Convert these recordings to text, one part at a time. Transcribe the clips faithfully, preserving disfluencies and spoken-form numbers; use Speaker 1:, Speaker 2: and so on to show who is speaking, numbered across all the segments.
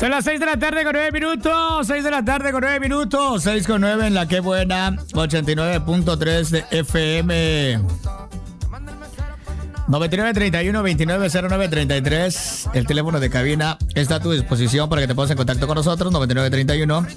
Speaker 1: Son las seis de la tarde con nueve minutos. seis de la tarde con nueve minutos. seis con nueve en la que buena. ochenta y nueve punto tres de F M. noventa y nueve treinta y uno veintinueve cero nueve treinta y tres. El teléfono de cabina está a tu disposición para que te pongas en contacto con nosotros. noventa y nueve treinta y uno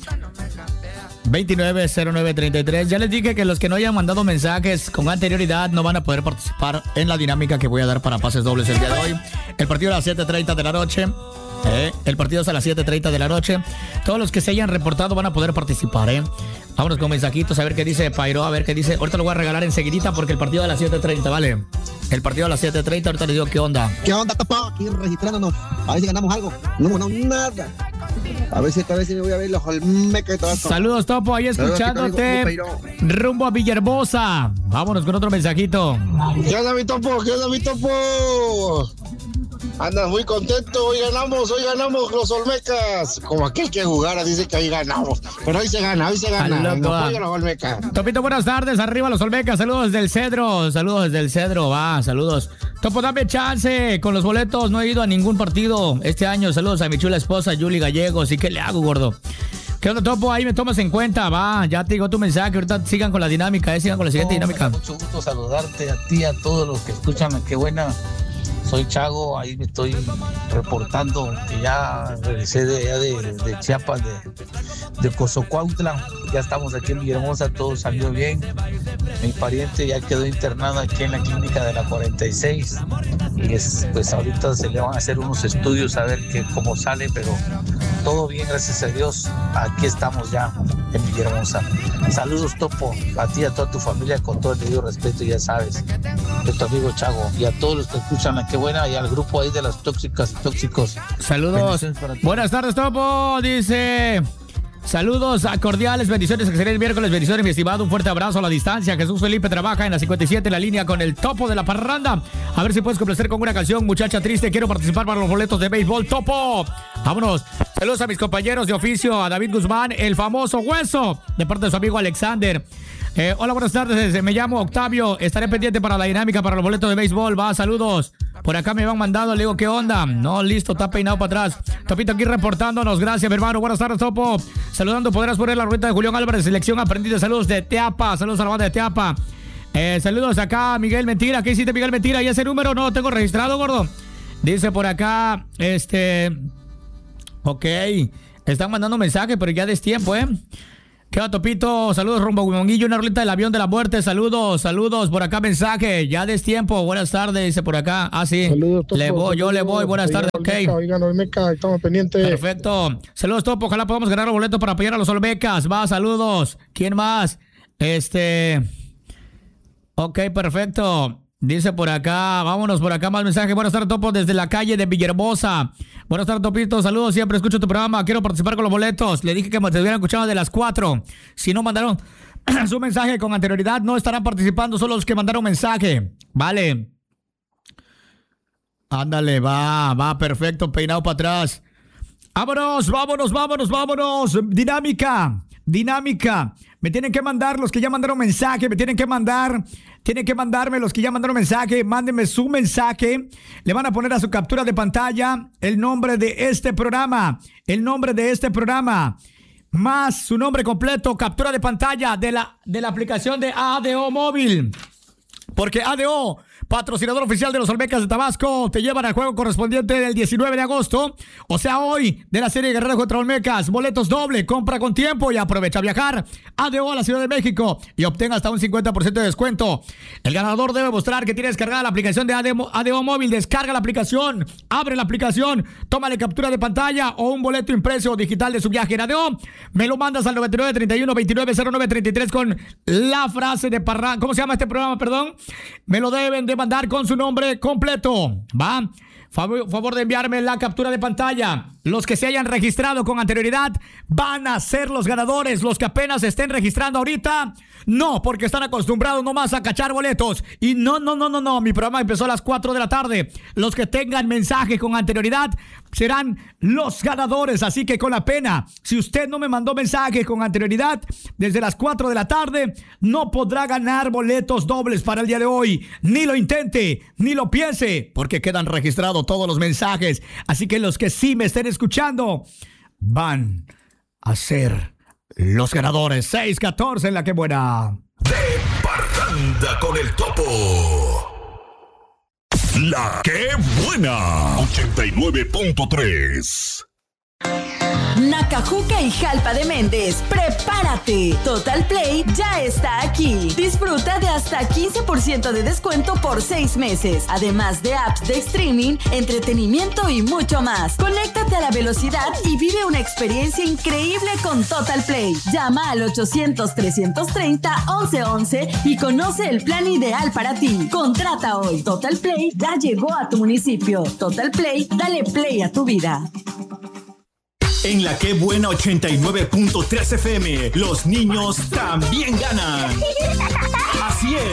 Speaker 1: veintinueve cero nueve treinta y tres. Ya les dije que los que no hayan mandado mensajes con anterioridad no van a poder participar en la dinámica que voy a dar para pases dobles el día de hoy. El partido a las siete treinta de la noche. Eh, el partido es a las siete treinta de la noche. Todos los que se hayan reportado van a poder participar, ¿eh? Vámonos con mensajitos a ver qué dice Pairo, a ver qué dice. Ahorita lo voy a regalar enseguidita porque el partido a las siete treinta, ¿vale? El partido a las siete treinta, ahorita les digo qué onda.
Speaker 2: ¿Qué onda, Topo? Aquí registrándonos. A ver si ganamos algo. No, no, nada. A ver si esta vez me voy a ver los Olmecas y todo esto.
Speaker 1: Saludos, Topo, ahí escuchándote. Rumbo a Villahermosa. Vámonos con otro mensajito.
Speaker 3: ¿Qué onda, mi Topo? ¿Qué onda, mi Topo? Andas muy contento, hoy ganamos, hoy ganamos los Olmecas. Como aquel que jugara dice que hoy ganamos. Pero hoy se gana, hoy se gana. No apoyo a los Olmecas.
Speaker 1: Topito, buenas tardes, arriba los Olmecas, saludos desde el Cedro, saludos desde el Cedro, va, saludos. Topo, dame chance, con los boletos no he ido a ningún partido este año, saludos a mi chula esposa, Yuli Gallegos, ¿y qué le hago, gordo? ¿Qué onda, Topo? Ahí me tomas en cuenta, va, ya te digo tu mensaje, ahorita sigan con la dinámica, eh, sigan con la siguiente no, dinámica.
Speaker 4: Mucho gusto saludarte a ti, a todos los que escuchan, qué buena. Soy Chago, ahí me estoy reportando que ya regresé de allá de, de Chiapas, de, de Cozocuautla. Ya estamos aquí en Villahermosa, todo salió bien. Mi pariente ya quedó internado aquí en la clínica de la cuarenta y seis. Y es, pues ahorita se le van a hacer unos estudios a ver que, cómo sale, pero todo bien, gracias a Dios. Aquí estamos ya en Villahermosa. Saludos, Topo, a ti y a toda tu familia, con todo el debido respeto, ya sabes, de tu amigo Chago. Y a todos los que escuchan aquí. Qué buena, y al grupo ahí de las tóxicas y tóxicos.
Speaker 1: Saludos. Buenas tardes, Topo. Dice, saludos a cordiales, bendiciones, excelente miércoles, bendiciones, mi estimado. Un fuerte abrazo a la distancia. Jesús Felipe trabaja en la cincuenta y siete en la línea con el Topo de la Parranda. A ver si puedes complacer con una canción, muchacha triste. Quiero participar para los boletos de béisbol, Topo. Vámonos. Saludos a mis compañeros de oficio, a David Guzmán, el famoso Hueso, de parte de su amigo Alexander. Eh, hola, buenas tardes, me llamo Octavio, estaré pendiente para la dinámica para los boletos de béisbol, va, saludos. Por acá me van mandando, le digo, ¿qué onda? No, listo, está peinado para atrás. Topito aquí reportándonos, gracias, mi hermano, buenas tardes, Topo. Saludando, podrás poner la rueda de Julián Álvarez, selección aprendiz, saludos de Teapa, saludos a la banda de Teapa. Eh, saludos acá, Miguel Mentira, ¿qué hiciste, Miguel Mentira? ¿Y ese número no lo tengo registrado, gordo? Dice por acá, este... Ok, están mandando mensajes, pero ya es tiempo, ¿eh? ¿Qué va, Topito? Saludos rumbo a Huimonguillo, una rolita del avión de la muerte. Saludos, saludos. Por acá mensaje. Ya des tiempo. Buenas tardes, dice por acá. Ah, sí.
Speaker 5: Saludos, Topo.
Speaker 1: Le voy, yo le voy. Buenas tardes, ok.
Speaker 5: Oigan, Olmeca, estamos pendientes.
Speaker 1: Perfecto. Saludos, Topo. Ojalá podamos ganar los boletos para apoyar a los Olmecas. Va, saludos. ¿Quién más? Este... Ok, perfecto. Dice por acá, vámonos por acá, más mensaje. Buenas tardes, Topo, desde la calle de Villahermosa. Buenas tardes, Topito, saludos, siempre escucho tu programa. Quiero participar con los boletos. Le dije que me te hubieran escuchado de las cuatro. Si no mandaron su mensaje con anterioridad, no estarán participando solo los que mandaron mensaje. Vale. Ándale, va, va, perfecto, peinado para atrás. Vámonos, vámonos, vámonos, vámonos. Dinámica, dinámica. Me tienen que mandar los que ya mandaron mensaje, me tienen que mandar, tienen que mandarme los que ya mandaron mensaje, mándenme su mensaje, le van a poner a su captura de pantalla el nombre de este programa, el nombre de este programa, más su nombre completo, captura de pantalla de la, de la aplicación de A D O Móvil, porque A D O, patrocinador oficial de los Olmecas de Tabasco, te llevan al juego correspondiente del diecinueve de agosto, o sea hoy, de la serie Guerreros contra Olmecas. Boletos doble, compra con tiempo y aprovecha a viajar a D O a la Ciudad de México y obtenga hasta un cincuenta por ciento de descuento. El ganador debe mostrar que tiene descargada la aplicación de A D O, A D O Móvil. Descarga la aplicación, abre la aplicación, tómale captura de pantalla o un boleto impreso o digital de su viaje en A D O. Me lo mandas al noventa y nueve treinta y uno veintinueve cero nueve treinta y tres con la frase de Parranda. ¿Cómo se llama este programa, perdón? Me lo deben de mandar con su nombre completo, ¿va? Favor, favor de enviarme la captura de pantalla. Los que se hayan registrado con anterioridad van a ser los ganadores. Los que apenas se estén registrando ahorita, no, porque están acostumbrados nomás a cachar boletos. Y no, no, no, no, no. Mi programa empezó a las cuatro de la tarde. Los que tengan mensaje con anterioridad serán los ganadores. Así que con la pena, si usted no me mandó mensaje con anterioridad, desde las cuatro de la tarde, no podrá ganar boletos dobles para el día de hoy. Ni lo intente, ni lo piense, porque quedan registrados todos los mensajes. Así que los que sí me estén escuchando, van a ser los ganadores. seis catorce en la que buena.
Speaker 6: De parranda con el Topo. La que buena. ochenta y nueve punto tres.
Speaker 7: Nacajuca y Jalpa de Méndez, prepárate. Total Play ya está aquí. Disfruta de hasta quince por ciento de descuento por seis meses. Además de apps de streaming, entretenimiento y mucho más. Conéctate a la velocidad y vive una experiencia increíble con Total Play. Llama al ochocientos, trescientos treinta, once once y conoce el plan ideal para ti. Contrata hoy. Total Play ya llegó a tu municipio. Total Play, dale play a tu vida.
Speaker 8: En la que buena ochenta y nueve punto tres F M, los niños también ganan. Así es.